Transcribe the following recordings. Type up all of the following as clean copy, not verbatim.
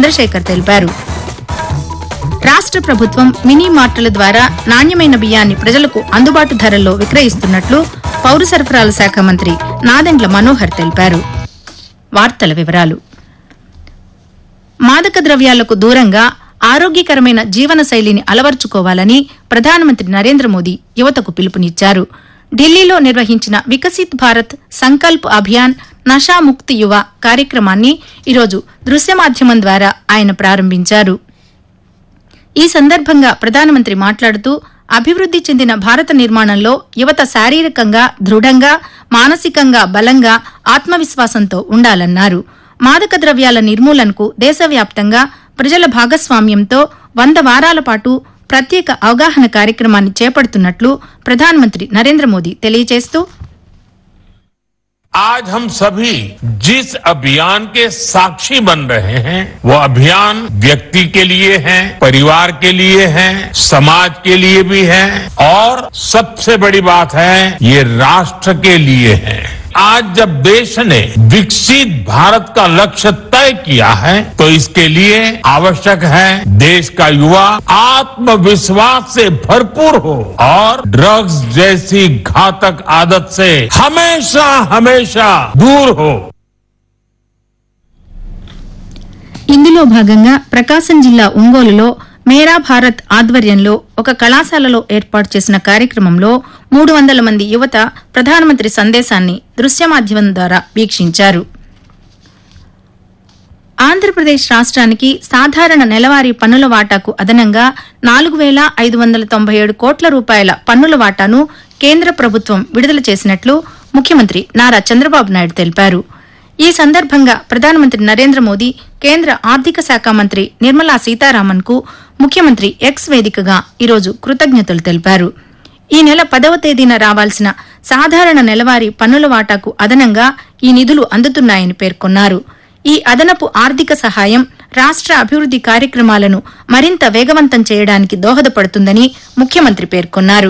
చంద్రశేఖర్ తెలిపారు. రాష్ట్ర ప్రభుత్వం మినీ మార్టుల ద్వారా నాణ్యమైన బియ్యాన్ని ప్రజలకు అందుబాటు ధరల్లో విక్రయిస్తున్నట్లు పౌర సరఫరాల శాఖ మంత్రి నాదెండ్ల మనోహర్ తెలిపారు. వార్తల వివరాలు. మాదక ద్రవ్యాలకు దూరంగా ఆరోగ్యకరమైన జీవన శైలిని అలవర్చుకోవాలని ప్రధానమంత్రి నరేంద్ర మోదీ యువతకు పిలుపునిచ్చారు. ఢిల్లీలో నిర్వహించిన వికసిత్ భారత్ సంకల్ప్ అభియాన్ నషాముక్తి యువ కార్యక్రమాన్ని ఈరోజు దృశ్య మాధ్యమం ద్వారా ఆయన ప్రారంభించారు. ఈ సందర్భంగా ప్రధానమంత్రి మాట్లాడుతూ అభివృద్ది చెందిన భారత నిర్మాణంలో యువత శారీరకంగా దృఢంగా, మానసికంగా బలంగా, ఆత్మవిశ్వాసంతో ఉండాలన్నారు. మాదక ద్రవ్యాల నిర్మూలనకు దేశవ్యాప్తంగా ప్రజల భాగస్వామ్యంతో 100 వారాల పాటు ప్రత్యేక అవగాహన కార్యక్రమాన్ని చేపడుతున్నట్లు ప్రధానమంత్రి నరేంద్ర మోదీ తెలియజేస్తూ, आज हम सभी जिस अभियान के साक्षी बन रहे हैं वो अभियान व्यक्ति के लिए है, परिवार के लिए है, समाज के लिए भी है और सबसे बड़ी बात है ये राष्ट्र के लिए है. आज जब देश ने विकसित भारत का लक्ष्य तय किया है तो इसके लिए आवश्यक है देश का युवा आत्मविश्वास से भरपूर हो और ड्रग्स जैसी घातक आदत से हमेशा हमेशा दूर हो. ఇందులో భాగంగా ప్రకాశం జిల్లా ఒంగోలులో మేరా భారత్ ఆధ్వర్యంలో ఒక కళాశాలలో ఏర్పాటు చేసిన కార్యక్రమంలో 300 మంది యువత ప్రధానమంత్రి సందేశాన్ని దృశ్య మాధ్యమం ద్వారా వీక్షించారు. ఆంధ్రప్రదేశ్ రాష్ట్రానికి సాధారణ నెలవారీ పన్నుల వాటాకు అదనంగా 4,597 కోట్ల రూపాయల పన్నుల వాటాను కేంద్ర ప్రభుత్వం విడుదల చేసినట్లు ముఖ్యమంత్రి నారా చంద్రబాబు నాయుడు తెలిపారు. ఈ సందర్భంగా ప్రధానమంత్రి నరేంద్ర మోదీ కేంద్ర ఆర్థిక శాఖ మంత్రి నిర్మలా సీతారామన్ కు ముఖ్యమంత్రి ఎక్స్ వేదికగా ఈరోజు కృతజ్ఞతలు తెలిపారు. ఈ నెల 10వ తేదీన రావాల్సిన సాధారణ నెలవారీ పన్నుల వాటాకు అదనంగా ఈ నిధులు అందుతున్నాయని పేర్కొన్నారు. ఈ అదనపు ఆర్థిక సహాయం రాష్ట్ర అభివృద్ది కార్యక్రమాలను మరింత వేగవంతం చేయడానికి దోహదపడుతుందని ముఖ్యమంత్రి పేర్కొన్నారు.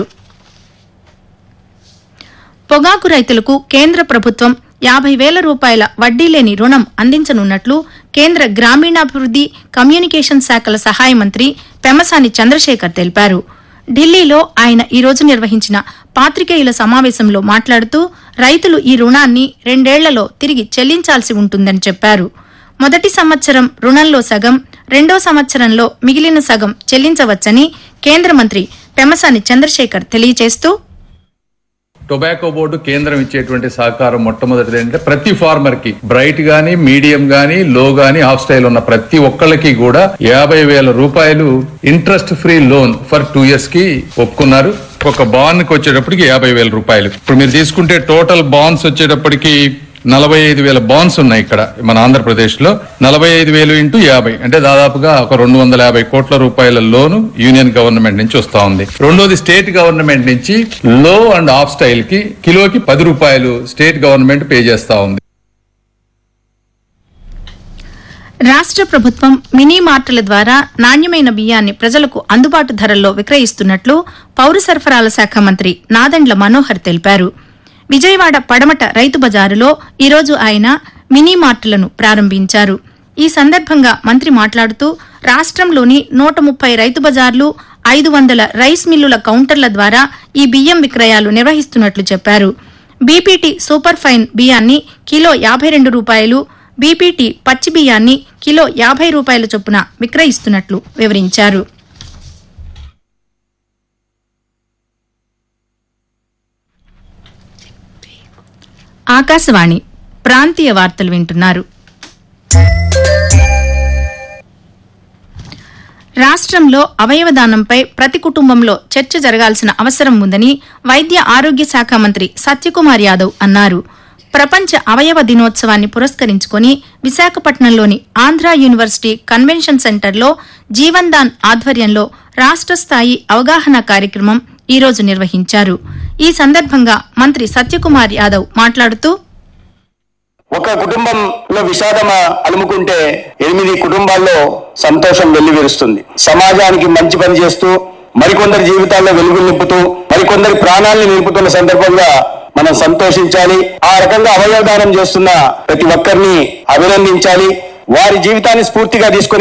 పొగాకు రైతులకు కేంద్ర ప్రభుత్వం 50,000 రూపాయల వడ్డీ లేని రుణం అందించనున్నట్లు కేంద్ర గ్రామీణాభివృద్ది కమ్యూనికేషన్ శాఖల సహాయ మంత్రి పెమ్మసాని చంద్రశేఖర్ తెలిపారు. ఢిల్లీలో ఆయన ఈరోజు నిర్వహించిన పాత్రికేయుల సమావేశంలో మాట్లాడుతూ రైతులు ఈ రుణాన్ని 2 ఏళ్లలో తిరిగి చెల్లించాల్సి ఉంటుందని చెప్పారు. మొదటి సంవత్సరం రుణంలో సగం, రెండో సంవత్సరంలో మిగిలిన సగం చెల్లించవచ్చని కేంద్ర మంత్రి పెమ్మసాని చంద్రశేఖర్ తెలియజేస్తూ, టొబాకో బోర్డు కేంద్రం ఇచ్చేటువంటి సహకారం మొట్టమొదటిది ఏంటంటే ప్రతి ఫార్మర్ కి బ్రైట్ గానీ, మీడియం గానీ, లో గానీ, హాఫ్ స్టైల్ ఉన్న ప్రతి ఒక్కళ్ళకి కూడా 50,000 రూపాయలు interest free loan for 2 years కి ఒప్పుకున్నారు. ఒక బాండ్ కి వచ్చేటప్పటికి 50,000 రూపాయలు. ఇప్పుడు మీరు తీసుకుంటే టోటల్ బాండ్స్ వచ్చేటప్పటికి 45,000 బాండ్స్ ఉన్నాయి ఇక్కడ మన ఆంధ్రప్రదేశ్ లో. 45,000 ఇంటూ 50 అంటే దాదాపుగా ఒక 250 కోట్ల రూపాయల లోను యూనియన్ గవర్నమెంట్ నుంచి వస్తా ఉంది. రెండోది స్టేట్ గవర్నమెంట్ నుంచి లో అండ్ హాఫ్ స్టైల్ కి కిలోకి 10 రూపాయలు స్టేట్ గవర్నమెంట్ పే చేస్తా ఉంది. రాష్ట్ర ప్రభుత్వం మినీ మార్టుల ద్వారా నాణ్యమైన బియ్యాన్ని ప్రజలకు అందుబాటు ధరల్లో విక్రయిస్తున్నట్లు పౌర సరఫరాల శాఖ మంత్రి నాదెండ్ల మనోహర్ తెలిపారు. విజయవాడ పడమట రైతు బజారులో ఈరోజు ఆయన మినీ మార్టులను ప్రారంభించారు. ఈ సందర్భంగా మంత్రి మాట్లాడుతూ రాష్ట్రంలోని 130 రైతు బజార్లు, 500 రైస్ మిల్లుల కౌంటర్ల ద్వారా ఈ బియ్యం విక్రయాలు నిర్వహిస్తున్నట్లు చెప్పారు. బీపీటీ సూపర్ ఫైన్ బియ్యాన్ని కిలో 52 రూపాయలు, బీపీటీ పచ్చి బియ్యాన్ని కిలో 50 రూపాయల చొప్పున విక్రయిస్తున్నట్లు వివరించారు. ఆకాశవాణి ప్రాంతీయ వార్తలు వింటున్నారు. రాష్ట్రంలో అవయవదానంపై ప్రతి కుటుంబంలో చర్చ జరగాల్సిన అవసరం ఉందని వైద్య ఆరోగ్య శాఖ మంత్రి సత్యకుమార్ యాదవ్ అన్నారు. ప్రపంచ అవయవ దినోత్సవాన్ని పురస్కరించుకుని విశాఖపట్నంలోని ఆంధ్ర యూనివర్సిటీ కన్వెన్షన్ సెంటర్లో జీవన్ దాన్ ఆధ్వర్యంలో రాష్ట్ర స్థాయి అవగాహన కార్యక్రమం ఈరోజు నిర్వహించారు. ఈ సందర్భంగా మంత్రి సత్యకుమార్ యాదవ్ మాట్లాడుతూ, ఒక కుటుంబంలో విషాదం అలుముకుంటే 8 కుటుంబాల్లో సంతోషం వెల్లివిరుస్తుంది. సమాజానికి మంచి పని చేస్తూ మరికొందరి జీవితాల్లో వెలుగులు నింపుతూ మరికొందరి ప్రాణాలను నింపుతున్న సందర్భంగా మనం సంతోషించాలి. ఆ రకంగా అవయవదానం చేస్తున్న ప్రతి ఒక్కరిని అభినందించాలి. వారి జీవితాన్ని స్ఫూర్తిగా తీసుకుని